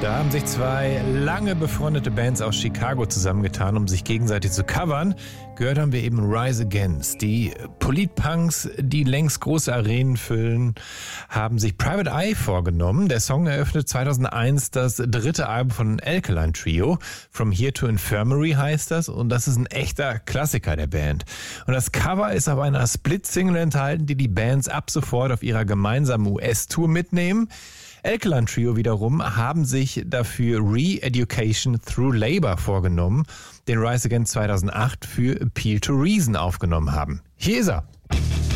Da haben sich zwei lange befreundete Bands aus Chicago zusammengetan, um sich gegenseitig zu covern. Gehört haben wir eben Rise Against. Die Politpunks, die längst große Arenen füllen, haben sich Private Eye vorgenommen. Der Song eröffnet 2001 das dritte Album von Alkaline Trio. From Here to Infirmary heißt das, und das ist ein echter Klassiker der Band. Und das Cover ist auf einer Split-Single enthalten, die Bands ab sofort auf ihrer gemeinsamen US-Tour mitnehmen. Alkaline Trio wiederum haben sich dafür Re-Education Through Labor vorgenommen, den Rise Against 2008 für Appeal to Reason aufgenommen haben. Hier ist er.